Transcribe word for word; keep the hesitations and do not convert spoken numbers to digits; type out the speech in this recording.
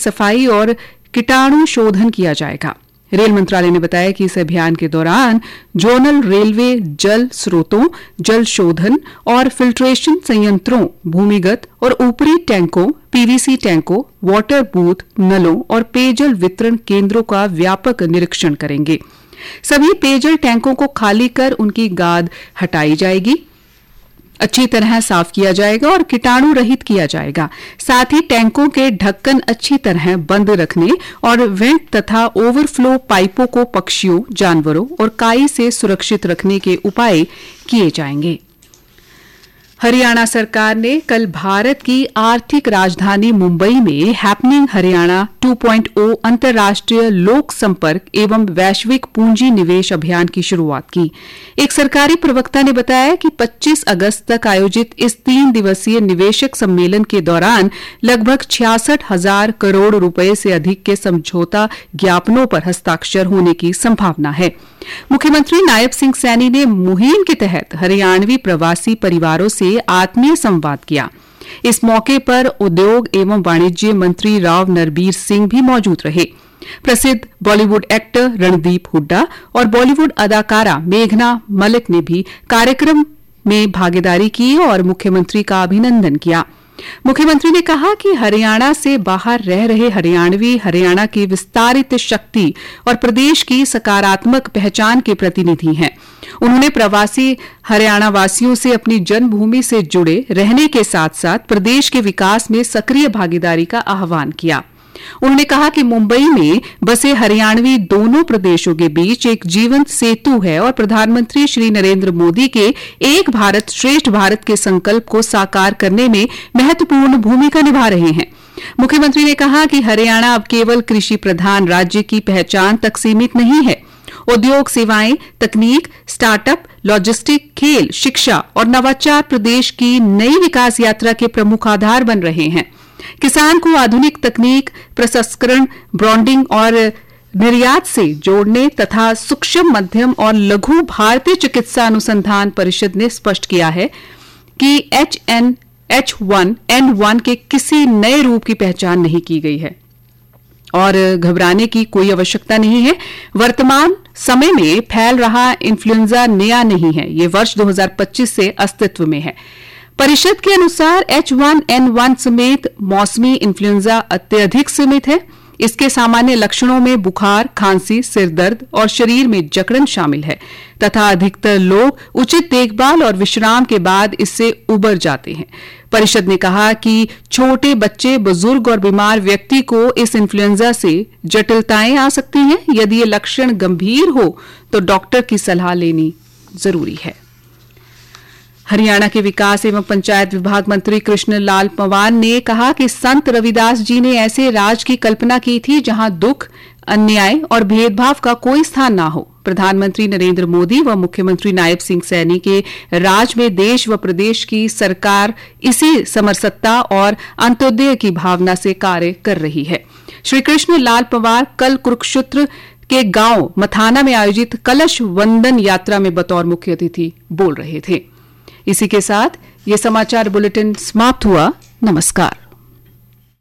सफाई और कीटाणु शोधन किया जाएगा। रेल मंत्रालय ने बताया कि इस अभियान के दौरान जोनल रेलवे जल स्रोतों, जल शोधन और फिल्ट्रेशन संयंत्रों, भूमिगत और ऊपरी टैंकों, पीवीसी टैंकों, वाटर बूथ, नलों और पेयजल वितरण केंद्रों का व्यापक निरीक्षण करेंगे। सभी पेयजल टैंकों को खाली कर उनकी गाद हटाई जाएगी, अच्छी तरह साफ किया जाएगा और कीटाणु रहित किया जाएगा। साथ ही टैंकों के ढक्कन अच्छी तरह बंद रखने और वेंट तथा ओवरफ्लो पाइपों को पक्षियों, जानवरों और काई से सुरक्षित रखने के उपाय किए जाएंगे। हरियाणा सरकार ने कल भारत की आर्थिक राजधानी मुंबई में हैपनिंग हरियाणा टू पॉइंट ओ अंतर्राष्ट्रीय लोक संपर्क एवं वैश्विक पूंजी निवेश अभियान की शुरुआत की। एक सरकारी प्रवक्ता ने बताया कि पच्चीस अगस्त तक आयोजित इस तीन दिवसीय निवेशक सम्मेलन के दौरान लगभग छियासठ हजार करोड़ रुपए से अधिक के समझौता ज्ञापनों पर हस्ताक्षर होने की संभावना है। मुख्यमंत्री नायब सिंह सैनी ने मुहिम के तहत हरियाणवी प्रवासी परिवारों से आत्मीय संवाद किया। इस मौके पर उद्योग एवं वाणिज्य मंत्री राव नरबीर सिंह भी मौजूद रहे। प्रसिद्ध बॉलीवुड एक्टर रणदीप हुड्डा और बॉलीवुड अदाकारा मेघना मलिक ने भी कार्यक्रम में भागीदारी की और मुख्यमंत्री का अभिनंदन किया। मुख्यमंत्री ने कहा कि हरियाणा से बाहर रह रहे हरियाणवी हरियाणा की विस्तारित शक्ति और प्रदेश की सकारात्मक पहचान के प्रतिनिधि हैं। उन्होंने प्रवासी हरियाणा वासियों से अपनी जन्मभूमि से जुड़े रहने के साथ साथ प्रदेश के विकास में सक्रिय भागीदारी का आह्वान किया। उन्होंने कहा कि मुंबई में बसे हरियाणवी दोनों प्रदेशों के बीच एक जीवंत सेतु है और प्रधानमंत्री श्री नरेंद्र मोदी के एक भारत श्रेष्ठ भारत के संकल्प को साकार करने में महत्वपूर्ण भूमिका निभा रहे हैं। मुख्यमंत्री ने कहा कि हरियाणा अब केवल कृषि प्रधान राज्य की पहचान तक सीमित नहीं है। उद्योग, सेवाएं, तकनीक, स्टार्टअप, लॉजिस्टिक, खेल, शिक्षा और नवाचार प्रदेश की नई विकास यात्रा के प्रमुख आधार बन रहे हैं। किसान को आधुनिक तकनीक, प्रसंस्करण, ब्रांडिंग और निर्यात से जोड़ने तथा सूक्ष्म, मध्यम और लघु भारतीय चिकित्सा अनुसंधान परिषद ने स्पष्ट किया है कि H N H one N one के किसी नए रूप की पहचान नहीं की गई है और घबराने की कोई आवश्यकता नहीं है। वर्तमान समय में फैल रहा इन्फ्लुएंजा नया नहीं है, ये वर्ष दो हज़ार पच्चीस से अस्तित्व में है। परिषद के अनुसार एच वन एन वन समेत मौसमी इन्फ्लुएंजा अत्यधिक सीमित है। इसके सामान्य लक्षणों में बुखार, खांसी, सिरदर्द और शरीर में जकड़न शामिल है तथा अधिकतर लोग उचित देखभाल और विश्राम के बाद इससे उबर जाते हैं। परिषद ने कहा कि छोटे बच्चे, बुजुर्ग और बीमार व्यक्ति को इस इन्फ्लुएंजा से जटिलताएं आ सकती हैं। यदि ये लक्षण गंभीर हो तो डॉक्टर की सलाह लेनी जरूरी है। हरियाणा के विकास एवं पंचायत विभाग मंत्री कृष्ण लाल पंवार ने कहा कि संत रविदास जी ने ऐसे राज की कल्पना की थी जहां दुख, अन्याय और भेदभाव का कोई स्थान ना हो। प्रधानमंत्री नरेंद्र मोदी व मुख्यमंत्री नायब सिंह सैनी के राज में देश व प्रदेश की सरकार इसी समरसत्ता और अंत्योदय की भावना से कार्य कर रही है। श्री कृष्ण लाल पंवार कल कुरुक्षेत्र के गांव मथाना में आयोजित कलश वंदन यात्रा में बतौर मुख्य अतिथि बोल रहे थे। इसी के साथ ये समाचार बुलेटिन समाप्त हुआ। नमस्कार।